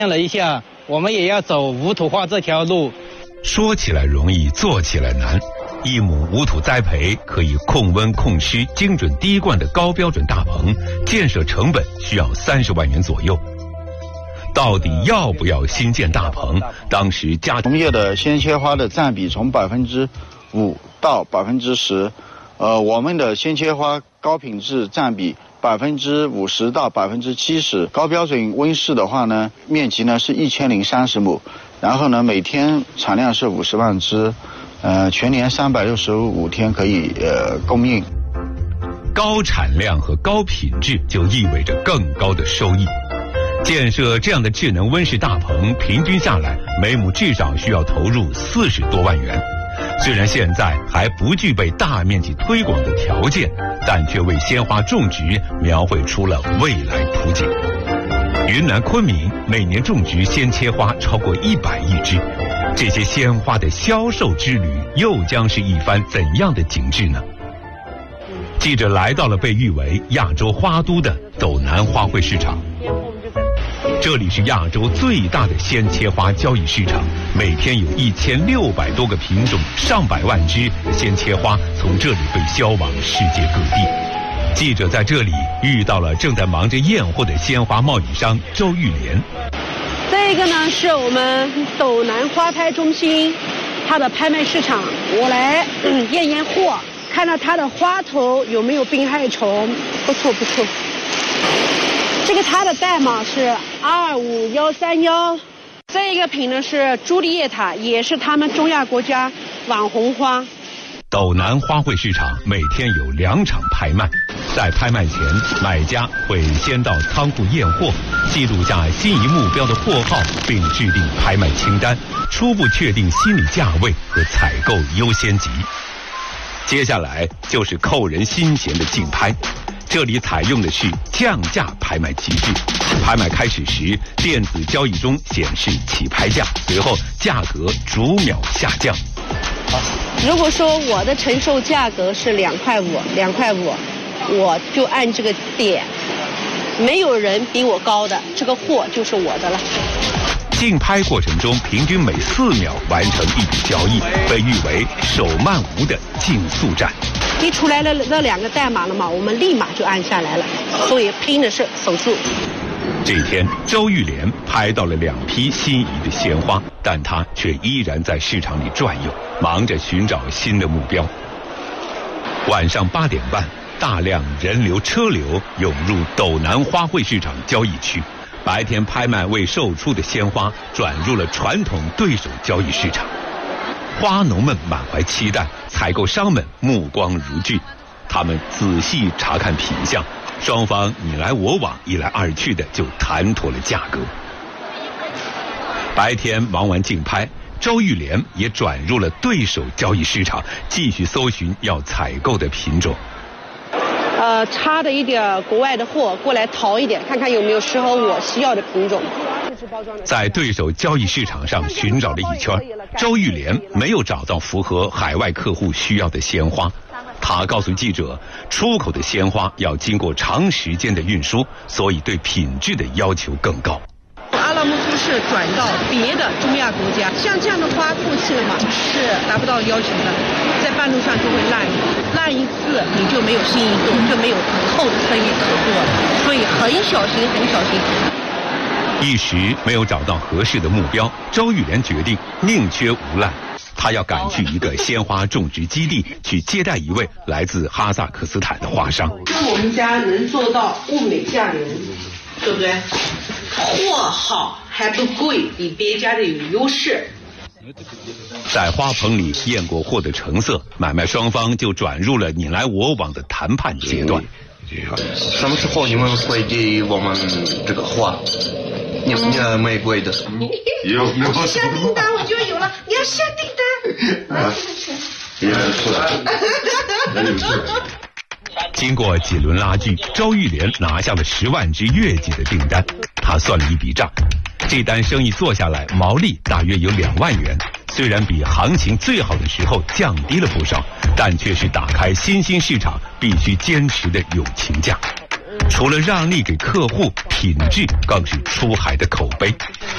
想了一下，我们也要走无土化这条路。 说起来容易，做起来难。一亩无土栽培可以控温控湿、精准滴灌的高标准大棚，建设成本需要30万元左右。到底要不要新建大棚？当时农业的鲜切花的占比从5%到10%，我们的鲜切花高品质占比50%到70%，高标准温室的话呢，面积呢是1030亩，然后呢每天产量是50万只，全年365天可以供应。 高产量和高品质就意味着更高的收益。建设这样的智能温室大棚，平均下来每亩至少需要投入40多万元。虽然现在还不具备大面积推广的条件，但却为鲜花种植描绘出了未来图景。云南昆明每年种植鲜切花超过100亿只，这些鲜花的销售之旅又将是一番怎样的景致呢？记者来到了被誉为亚洲花都的斗南花卉市场。这里是亚洲最大的鲜切花交易市场，每天有1600多个品种、上百万只鲜切花从这里被销往世界各地。记者在这里遇到了正在忙着验货的鲜花贸易商周玉莲。 这个呢是我们斗南花拍中心它的拍卖市场，我来验货，看到它的花头有没有病害虫，不错。这个它的代码是25131，这个品呢是朱丽叶塔，也是他们中亚国家网红花。 斗南花卉市场每天有2场拍卖，在拍卖前，买家会先到仓库验货，记录下心仪目标的货号，并制定拍卖清单，初步确定心理价位和采购优先级。接下来就是扣人心弦的竞拍。这里采用的是降价拍卖机制，拍卖开始时，电子交易中显示起拍价，随后价格逐秒下降。 如果说我的承受价格是2.5块，2.5块，我就按这个点，没有人比我高的，这个货就是我的了。 竞拍过程中，平均每4秒完成一笔交易，被誉为手慢无的竞速战。 一出来了那2个代码了嘛，我们立马就按下来了，所以拼的是手速。 这天，周玉莲拍到了2批心仪的鲜花，但她却依然在市场里转悠，忙着寻找新的目标。晚上8点半，大量人流车流涌入斗南花卉市场交易区，白天拍卖未售出的鲜花转入了传统对手交易市场。花农们满怀期待，采购商们目光如炬，他们仔细查看品相，双方你来我往，一来二去的就谈妥了价格。白天忙完竞拍，周玉莲也转入了对手交易市场，继续搜寻要采购的品种。 差的一点国外的货过来淘一点，看看有没有适合我需要的品种。 在对手交易市场上寻找了一圈，周玉莲没有找到符合海外客户需要的鲜花。他告诉记者，出口的鲜花要经过长时间的运输，所以对品质的要求更高。 阿拉木图是转到别的中亚国家，像这样的花过期了嘛，是达不到要求的，在半路上就会烂一次，你就没有新一度，就没有后的生意可做了，所以很小心。 一时没有找到合适的目标，周玉莲决定宁缺毋滥，他要赶去一个鲜花种植基地，去接待一位来自哈萨克斯坦的花商。 我们家能做到物美价廉，对不对？货好还不贵，比别家的有优势。 在花棚里验过货的成色，买卖双方就转入了你来我往的谈判阶段。 什么时候你们会给我们这个花？你玫瑰的。 有下订单我就有了，你要下订单。 经过几轮拉锯，周玉莲拿下了10万只月季的订单。他算了一笔账，这单生意做下来毛利大约有2万元，虽然比行情最好的时候降低了不少，但却是打开新兴市场必须坚持的友情价。除了让利给客户，品质更是出海的口碑。